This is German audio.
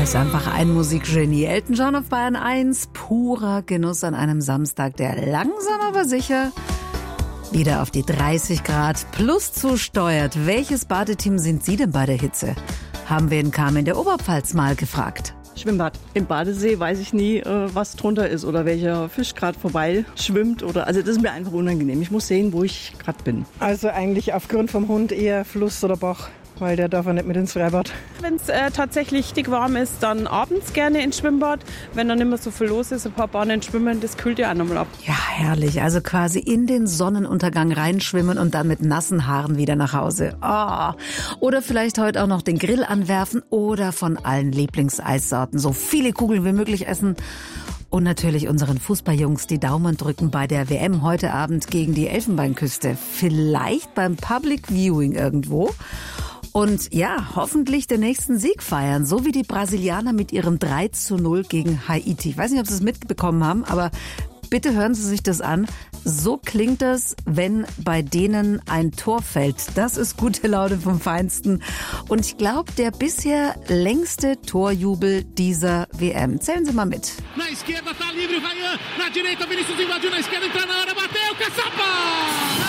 ist einfach ein Musikgenie. Elton John auf Bayern 1. Purer Genuss an einem Samstag, der langsam aber sicher wieder auf die 30 Grad plus zusteuert. Welches Badeteam sind Sie denn bei der Hitze? Haben wir in Kamen in der Oberpfalz mal gefragt. Schwimmbad. Im Badesee weiß ich nie, was drunter ist oder welcher Fisch gerade vorbei schwimmt. Also das ist mir einfach unangenehm. Ich muss sehen, wo ich gerade bin. Also eigentlich aufgrund vom Hund eher Fluss oder Bach, weil der darf ja nicht mit ins Freibad. Wenn es tatsächlich richtig warm ist, dann abends gerne ins Schwimmbad. Wenn dann nicht mehr so viel los ist, ein paar Bahnen schwimmen, das kühlt ja auch nochmal ab. Ja, herrlich. Also quasi in den Sonnenuntergang reinschwimmen und dann mit nassen Haaren wieder nach Hause. Oh. Oder vielleicht heute auch noch den Grill anwerfen oder von allen Lieblingseissorten so viele Kugeln wie möglich essen. Und natürlich unseren Fußballjungs die Daumen drücken bei der WM heute Abend gegen die Elfenbeinküste. Vielleicht beim Public Viewing irgendwo. Und ja, hoffentlich den nächsten Sieg feiern, so wie die Brasilianer mit ihrem 3:0 gegen Haiti. Ich weiß nicht, ob Sie es mitbekommen haben, aber bitte hören Sie sich das an. So klingt es, wenn bei denen ein Tor fällt. Das ist gute Laune vom Feinsten. Und ich glaube, der bisher längste Torjubel dieser WM. Zählen Sie mal mit. Na esquerda tá livre o Ryan, na direita Vinícius invadiu na esquerda, entra na área, bateu, Caçapa!